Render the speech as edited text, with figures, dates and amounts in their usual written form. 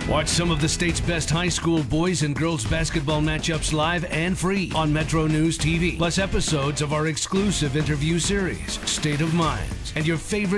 Watch some of the state's best high school boys and girls basketball matchups live and free on Metro News TV, plus episodes of our exclusive interview series, State of Minds, and your favorite